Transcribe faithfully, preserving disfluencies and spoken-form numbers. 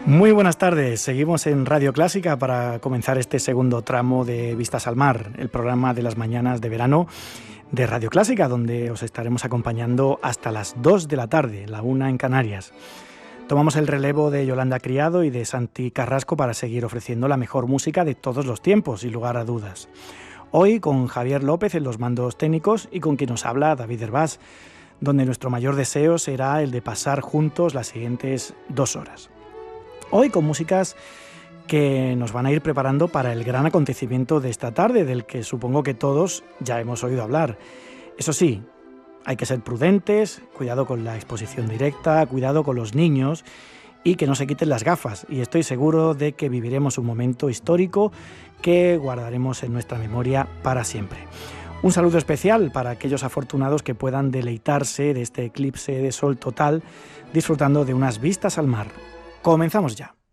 Muy buenas tardes, seguimos en Radio Clásica para comenzar este segundo tramo de Vistas al Mar, el programa de las mañanas de verano de Radio Clásica, donde os estaremos acompañando hasta las dos de la tarde, la una en Canarias. Tomamos el relevo de Yolanda Criado y de Santi Carrasco para seguir ofreciendo la mejor música de todos los tiempos, sin lugar a dudas. Hoy con Javier López en los mandos técnicos y con quien nos habla David Hervás, donde nuestro mayor deseo será el de pasar juntos las siguientes dos horas. Hoy con músicas que nos van a ir preparando para el gran acontecimiento de esta tarde, del que supongo que todos ya hemos oído hablar. Eso sí, hay que ser prudentes, cuidado con la exposición directa, cuidado con los niños y que no se quiten las gafas. Y estoy seguro de que viviremos un momento histórico que guardaremos en nuestra memoria para siempre. Un saludo especial para aquellos afortunados que puedan deleitarse de este eclipse de sol total, disfrutando de unas vistas al mar. Comenzamos ya.